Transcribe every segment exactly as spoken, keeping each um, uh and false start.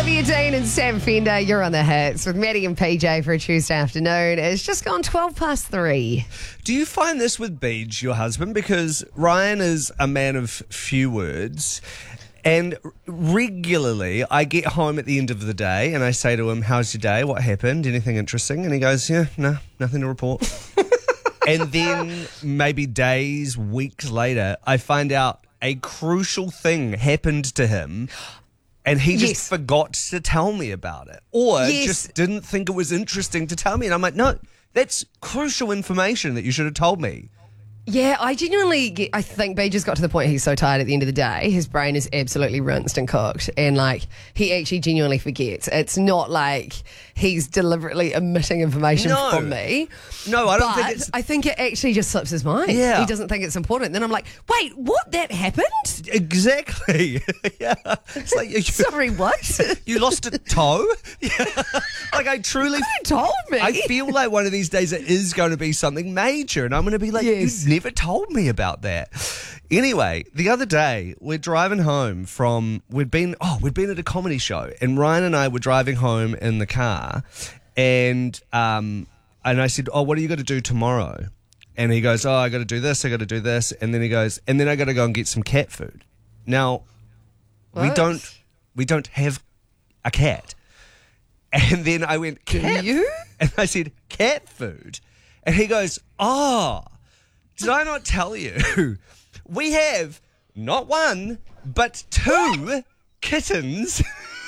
Olivia Dean and Sam Fender, you're on the hits with Maddie and P J for a Tuesday afternoon. It's just gone twelve past three. Do you find this with Beej, your husband? Because Ryan is a man of few words, and regularly I get home at the end of the day and I say to him, how's your day? What happened? Anything interesting? And he goes, yeah, no, nothing to report. And then maybe days, weeks later, I find out a crucial thing happened to him. And he just Yes. forgot to tell me about it. Or Yes. just didn't think it was interesting to tell me. And I'm like, no, that's crucial information that you should have told me. Yeah, I genuinely get, I think B just got to the point he's so tired at the end of the day. His brain is absolutely rinsed and cooked. And like, he actually genuinely forgets. It's not like he's deliberately omitting information No. from me. No, I don't but think it's... I think it actually just slips his mind. Yeah. He doesn't think it's important. Then I'm like, wait, what? That happened? Exactly. Yeah. It's like you, Sorry, what? you lost a toe? Yeah. Like, I truly... You told me. I feel like one of these days it is going to be something major, and I'm going to be like, Yes. you never told me about that. Anyway, the other day we're driving home from we'd been oh we'd been at a comedy show, and Ryan and I were driving home in the car, and um and I said, oh, what are you going to do tomorrow? And he goes, oh, I got to do this, I got to do this, and then he goes, and then I got to go and get some cat food. Now, we What? don't we don't have a cat. And then I went, cat? you? And I said, cat food? And he goes, oh, did I not tell you? We have not one, but two kittens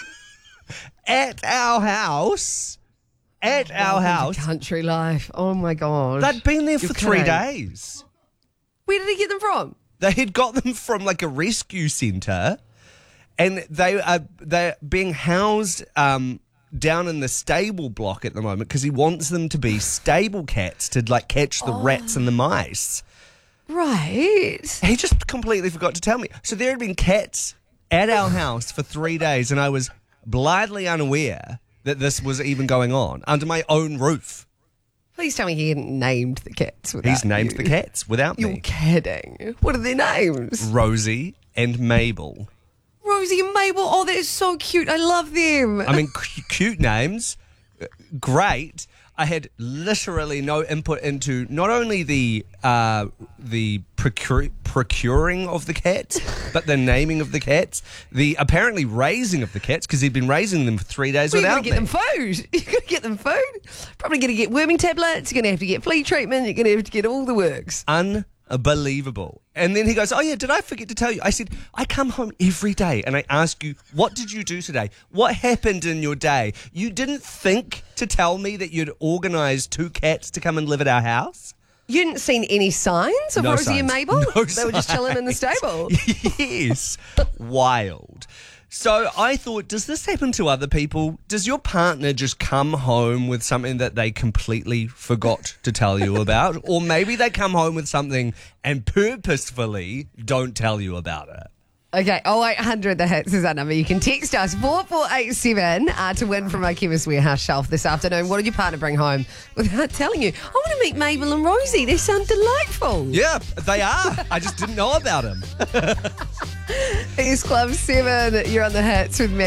at our house. At our house. Country life. Oh my God. They'd been there You're for three kidding. days. Where did he get them from? They had got them from like a rescue centre, and they are they're being housed um, down in the stable block at the moment because he wants them to be stable cats to like catch the rats and the mice. Right. He just completely forgot to tell me. So there had been cats at our house for three days, and I was blithely unaware that this was even going on under my own roof. Please tell me he hadn't named the cats without He's named you. the cats without You're me. kidding. What are their names? Rosie and Mabel. Rosie and Mabel. Oh, that is so cute. I love them. I mean, c- cute names, uh, great. I had literally no input into not only the uh, the procure- procuring of the cats, but the naming of the cats, the apparently raising of the cats, because he'd been raising them for three days Well, you're without going to get me. them food. You're going to get them food. Probably going to get worming tablets. You're going to have to get flea treatment. You're going to have to get all the works. Unbelievable. And then he goes, oh yeah, did I forget to tell you? I said, I come home every day and I ask you, what did you do today? What happened in your day? You didn't think to tell me that you'd organised two cats to come and live at our house? You hadn't seen any signs of No Rosie and signs. Mabel? No They were just chilling in the signs. stable. Yes. Wild. So I thought, does this happen to other people? Does your partner just come home with something that they completely forgot to tell you about? Or maybe they come home with something and purposefully don't tell you about it. Okay, oh eight hundred, the hits is our number. You can text us four four eight seven uh, to win from our Chemist Warehouse shelf this afternoon. What did your partner bring home without telling you? I want to meet Mabel and Rosie. They sound delightful. Yeah, they are. I just didn't know about them. It's Club seven. You're on the hits with Maddie.